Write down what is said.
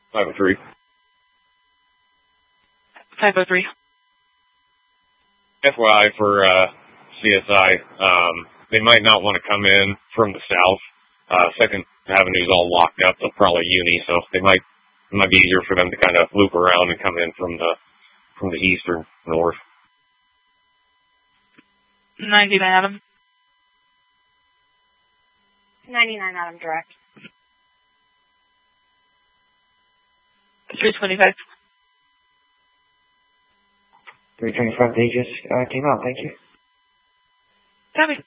503. 503. FYI for CSI, they might not want to come in from the south. 2nd Avenue's all locked up. They'll probably uni, so it might be easier for them to kind of loop around and come in from the east or north. 99 Adam. 99 Adam direct. 325. 325, they just came out, thank you. Copy.